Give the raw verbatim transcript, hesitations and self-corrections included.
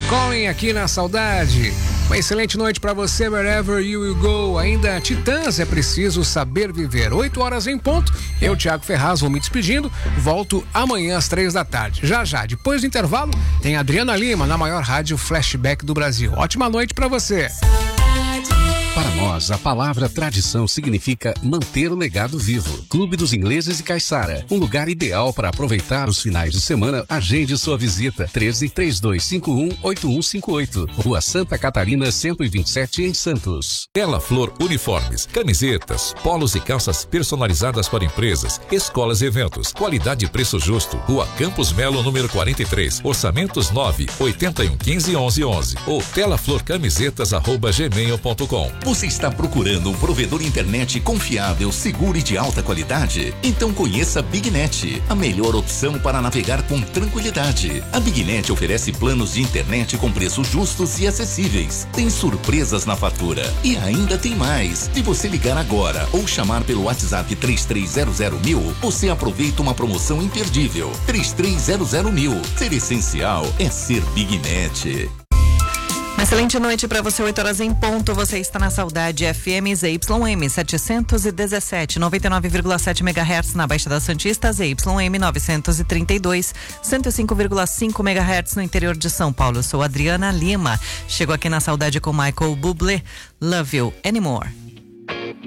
Coen aqui na Saudade. Uma excelente noite pra você, wherever you will go. Ainda Titãs, é preciso saber viver. oito horas em ponto. Eu, Thiago Ferraz, vou me despedindo. Volto amanhã às três da tarde. Já já, depois do intervalo, tem Adriana Lima na maior rádio flashback do Brasil. Ótima noite pra você. Para nós, a palavra tradição significa manter o legado vivo. Clube dos Ingleses e Caiçara, um lugar ideal para aproveitar os finais de semana. Agende sua visita. treze, trinta e dois cinquenta e um, oitenta e um cinquenta e oito. Rua Santa Catarina, cento e vinte e sete, em Santos. Tela Flor Uniformes, camisetas, polos e calças personalizadas para empresas, escolas e eventos. Qualidade e preço justo. Rua Campos Melo, número quarenta e três. Orçamentos nove, oitenta e um, quinze, onze, onze. Ou telaflorcamisetas arroba gmail ponto com. Você está procurando um provedor internet confiável, seguro e de alta qualidade? Então conheça a BigNet, a melhor opção para navegar com tranquilidade. A BigNet oferece planos de internet com preços justos e acessíveis. Tem surpresas na fatura. E ainda tem mais. Se você ligar agora ou chamar pelo WhatsApp três três zero zero mil, você aproveita uma promoção imperdível. três três zero zero mil. Ser essencial é ser BigNet. Uma excelente noite para você, oito horas em ponto. Você está na Saudade F M Z Y M setecentos e dezessete, noventa e nove vírgula sete megahertz na Baixada Santista, Z Y M novecentos e trinta e dois, cento e cinco vírgula cinco megahertz no interior de São Paulo. Eu sou Adriana Lima. Chego aqui na Saudade com Michael Bublé. Love You Anymore.